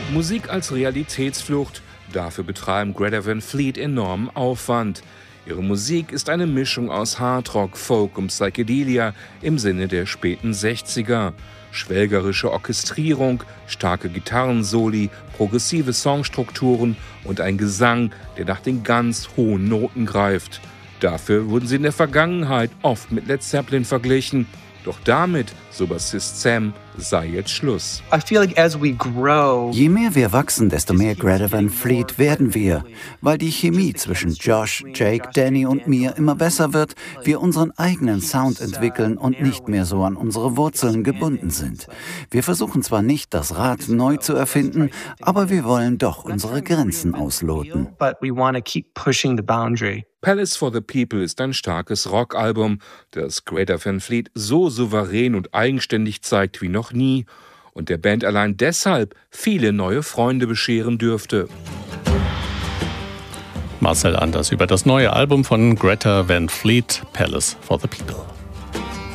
Musik als Realitätsflucht, dafür betreiben Greta Van Fleet enormen Aufwand. Ihre Musik ist eine Mischung aus Hardrock, Folk und Psychedelia im Sinne der späten 60er. Schwelgerische Orchestrierung, starke Gitarrensoli, progressive Songstrukturen und ein Gesang, der nach den ganz hohen Noten greift. Dafür wurden sie in der Vergangenheit oft mit Led Zeppelin verglichen. Doch damit, so Bassist Sam, sei jetzt Schluss. Je mehr wir wachsen, desto mehr Greta Van Fleet werden wir. Weil die Chemie zwischen Josh, Jake, Danny und mir immer besser wird, wir unseren eigenen Sound entwickeln und nicht mehr so an unsere Wurzeln gebunden sind. Wir versuchen zwar nicht, das Rad neu zu erfinden, aber wir wollen doch unsere Grenzen ausloten. Palace for the People ist ein starkes Rockalbum, das Greta Van Fleet so souverän und eigenständig zeigt wie noch nie und der Band allein deshalb viele neue Freunde bescheren dürfte. Marcel Anders über das neue Album von Greta Van Fleet, Palace for the People.